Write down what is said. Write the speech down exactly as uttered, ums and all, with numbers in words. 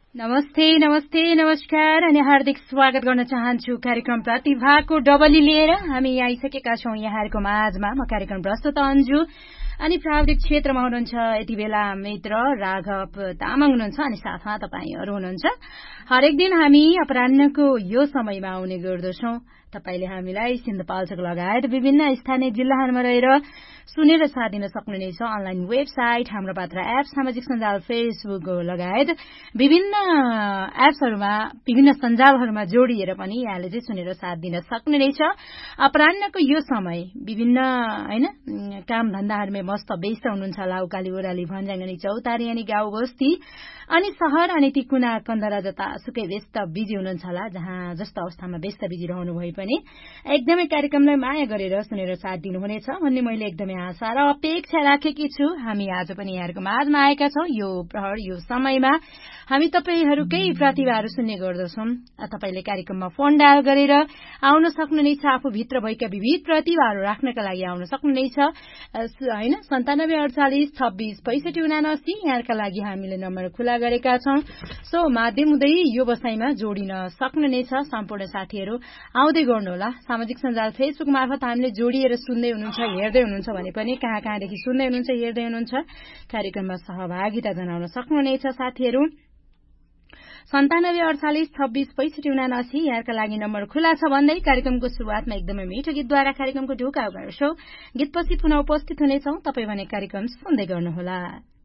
नमस्ते नमस्ते नमस्कार अनि हार्दिक स्वागत गर्न चाहन्छु कार्यक्रम प्रतिभाको डबली लिएर हामी आइसकेका छौं यहाँहरूको माझमा। म कार्यक्रम प्रस्तुत अन्जु अनि प्राविधिक क्षेत्रमा हुनुहुन्छ यति बेला मित्र राघव तामाङ हुनुहुन्छ अनि साथमा तपाईहरु हुनुहुन्छ। हरेक दिन हामी अपराह्नको यो समयमा आउने गर्दछौं। तपाईले हामीलाई सिन्धुपाल्चोक लगायत विभिन्न स्थानीय जिल्लाहरूमा रहेर सुनेर साथ दिन सक्नुहुनेछ। अनलाइन वेबसाइट, हाम्रो पात्र एप, सामाजिक सञ्जाल फेसबुक लगायत विभिन्न एप्सहरूमा विभिन्न सञ्जालहरूमा जोडिएर पनि यहाँले चाहिँ सुनेर साथ दिन सक्नुहुनेछ। अपराह्नको यो समय विभिन्न हैन काम धन्दाहरूमा मस्त व्यस्त हुनुहुन्छ होला। उकाली ओराली भन्ज्याङ अनि चौतारी अनि गाउँ बस्ती अनि शहर अनि ती कुना कन्दरा जतासुकै व्यस्त बिजी हुनुहुन्छ होला। जहाँ जस्तो अवस्थामा व्यस्त बिजी रहनु भए पनि एकदमै कार्यक्रमलाई माया गरेर सुनेर साथ दिनुहुनेछ भन्ने मैले एकदमै आशा र अपेक्षा राखेकी छु। हामी आज पनि यहाँहरूको माझमा आएका छौं। यो प्रहर यो समयमा हामी तपाईहरुकै प्रतिभाहरू सुन्ने गर्दछौं। तपाईले कार्यक्रममा फोन डायल गरेर आउन सक्नुहुनेछ। आफूभित्र भएका विविध प्रतिभाहरू राख्नका लागि आउन सक्नुहुनेछ हैन। सन्तानब्बे अडचालिस छब्बीस पैसठी उनासी यहाँका लागि हामीले नम्बर खुला गरेका छौं। सो माध्यम हुँदै यो बसाइमा जोडिन सक्नुहुनेछ। सम्पूर्ण साथीहरू आउँदै गर्नुहोला। सामाजिक सञ्जाल फेसबुक मार्फत हामीले जोडिएर सुन्दै हुनुहुन्छ हेर्दै हुनुहुन्छ भने पनि कहाँ कहाँदेखि सुन्दै हुनुहुन्छ हेर्दै हुनुहुन्छ कार्यक्रममा सहभागिता जनाउन सक्नुहुनेछ। साथीहरू सन्तानब्बे अडचालिस छब्बीस पैसठी उनासी यहाँका लागि नम्बर खुला छ भन्दै कार्यक्रमको शुरूआतमा एकदमै मिठो गीतद्वारा कार्यक्रमको ढोका उगार्छौं। गीतपछि पुनः उपस्थित हुनेछौं। तपाई भने कार्यक्रम सुन्दै गर्नुहोला।